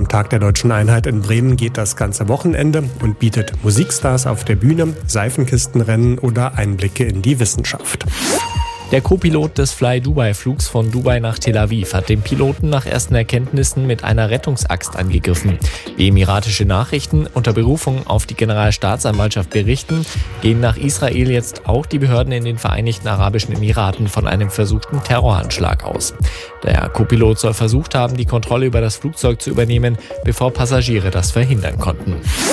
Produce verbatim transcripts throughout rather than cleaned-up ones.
Zum Tag der Deutschen Einheit in Bremen geht das ganze Wochenende und bietet Musikstars auf der Bühne, Seifenkistenrennen oder Einblicke in die Wissenschaft. Der Co-Pilot des Fly-Dubai-Flugs von Dubai nach Tel Aviv hat den Piloten nach ersten Erkenntnissen mit einer Rettungsaxt angegriffen. Wie emiratische Nachrichten unter Berufung auf die Generalstaatsanwaltschaft berichten, gehen nach Israel jetzt auch die Behörden in den Vereinigten Arabischen Emiraten von einem versuchten Terroranschlag aus. Der Co-Pilot soll versucht haben, die Kontrolle über das Flugzeug zu übernehmen, bevor Passagiere das verhindern konnten.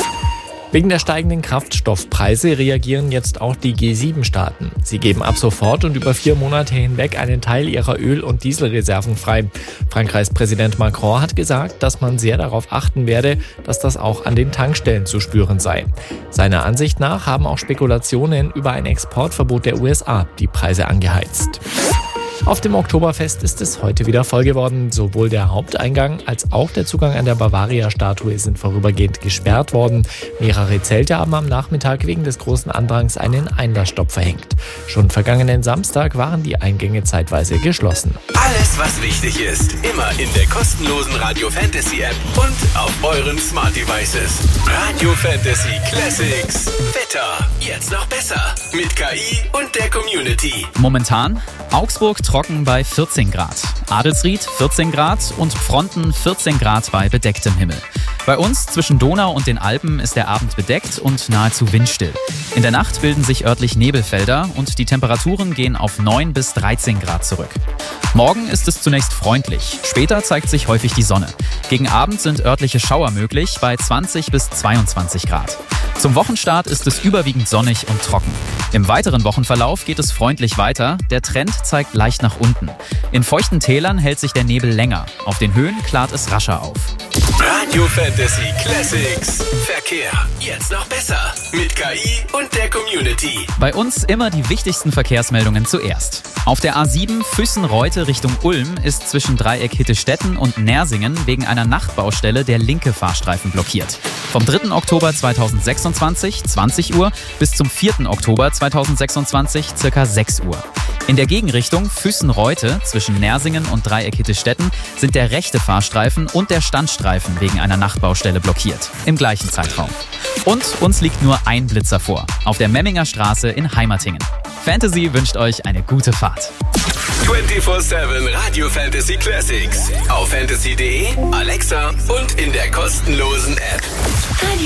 Wegen der steigenden Kraftstoffpreise reagieren jetzt auch die G sieben Staaten. Sie geben ab sofort und über vier Monate hinweg einen Teil ihrer Öl- und Dieselreserven frei. Frankreichs Präsident Macron hat gesagt, dass man sehr darauf achten werde, dass das auch an den Tankstellen zu spüren sei. Seiner Ansicht nach haben auch Spekulationen über ein Exportverbot der U S A die Preise angeheizt. Auf dem Oktoberfest ist es heute wieder voll geworden. Sowohl der Haupteingang als auch der Zugang an der Bavaria-Statue sind vorübergehend gesperrt worden. Mehrere Zelte haben am Nachmittag wegen des großen Andrangs einen Einlassstopp verhängt. Schon vergangenen Samstag waren die Eingänge zeitweise geschlossen. Alles, was wichtig ist, immer in der kostenlosen Radio Fantasy App und auf euren Smart Devices. Radio Fantasy Classics. Wetter. Jetzt noch besser. Mit K I und der Community. Momentan Augsburg trocken bei vierzehn Grad, Adelsried vierzehn Grad und Pfronten vierzehn Grad bei bedecktem Himmel. Bei uns zwischen Donau und den Alpen ist der Abend bedeckt und nahezu windstill. In der Nacht bilden sich örtlich Nebelfelder und die Temperaturen gehen auf neun bis dreizehn Grad zurück. Morgen ist es zunächst freundlich, später zeigt sich häufig die Sonne. Gegen Abend sind örtliche Schauer möglich bei zwanzig bis zweiundzwanzig Grad. Zum Wochenstart ist es überwiegend sonnig und trocken. Im weiteren Wochenverlauf geht es freundlich weiter, der Trend zeigt leicht nach unten. In feuchten Tälern hält sich der Nebel länger, auf den Höhen klart es rascher auf. Radio Fantasy Classics. Verkehr. Jetzt noch besser. Mit K I und der Community. Bei uns immer die wichtigsten Verkehrsmeldungen zuerst. Auf der A sieben Füssen-Reute Richtung Ulm ist zwischen Dreieck Hittestetten und Nersingen wegen einer Nachtbaustelle der linke Fahrstreifen blockiert. Vom dritten Oktober zweitausendsechsundzwanzig, zwanzig Uhr, bis zum vierten Oktober zweitausendsechsundzwanzig, circa sechs Uhr. In der Gegenrichtung Füssen-Reute zwischen Nersingen und Dreieck Hittestetten sind der rechte Fahrstreifen und der Standstreifen wegen einer Nachtbaustelle blockiert. Im gleichen Zeitraum. Und uns liegt nur ein Blitzer vor. Auf der Memminger Straße in Heimatingen. Fantasy wünscht euch eine gute Fahrt. vierundzwanzig sieben Radio Fantasy Classics. Auf fantasy punkt de, Alexa und in der kostenlosen App.